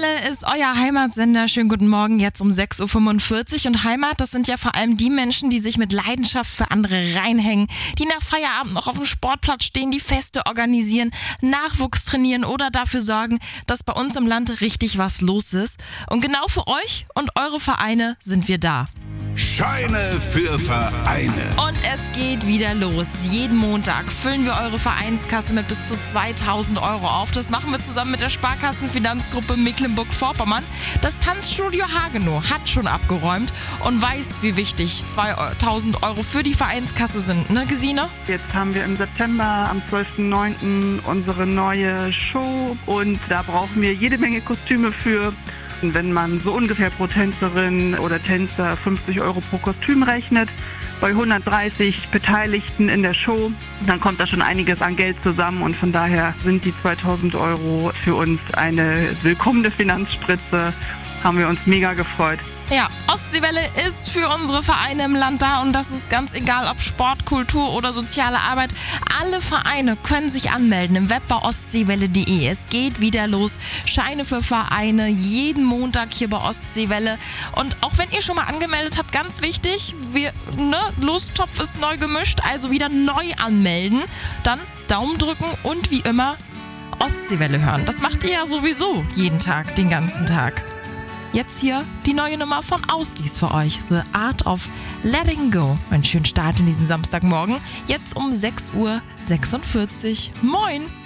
Welle ist euer Heimatsender. Schönen guten Morgen, jetzt um 6.45 Uhr. Und Heimat, das sind ja vor allem die Menschen, die sich mit Leidenschaft für andere reinhängen, die nach Feierabend noch auf dem Sportplatz stehen, die Feste organisieren, Nachwuchs trainieren oder dafür sorgen, dass bei uns im Land richtig was los ist. Und genau für euch und eure Vereine sind wir da. Scheine für Vereine. Und es geht wieder los. Jeden Montag füllen wir eure Vereinskasse mit bis zu 2.000 Euro auf. Das machen wir zusammen mit der Sparkassenfinanzgruppe Mecklenburg-Vorpommern. Das Tanzstudio Hagenow hat schon abgeräumt und weiß, wie wichtig 2.000 Euro für die Vereinskasse sind. Ne, Gesine? Jetzt haben wir im September am 12.09. unsere neue Show und da brauchen wir jede Menge Kostüme für. Wenn man so ungefähr pro Tänzerin oder Tänzer 50 Euro pro Kostüm rechnet, bei 130 Beteiligten in der Show, dann kommt da schon einiges an Geld zusammen und von daher sind die 2.000 Euro für uns eine willkommene Finanzspritze. Haben wir uns mega gefreut. Ja, Ostseewelle ist für unsere Vereine im Land da und das ist ganz egal, ob Sport, Kultur oder soziale Arbeit. Alle Vereine können sich anmelden im Web bei ostseewelle.de. Es geht wieder los. Scheine für Vereine jeden Montag hier bei Ostseewelle. Und auch wenn ihr schon mal angemeldet habt, ganz wichtig, Lostopf ist neu gemischt, also wieder neu anmelden. Dann Daumen drücken und wie immer Ostseewelle hören. Das macht ihr ja sowieso jeden Tag, den ganzen Tag. Jetzt hier die neue Nummer von Auslies für euch. The Art of Letting Go. Einen schönen Start in diesen Samstagmorgen. Jetzt um 6.46 Uhr. Moin!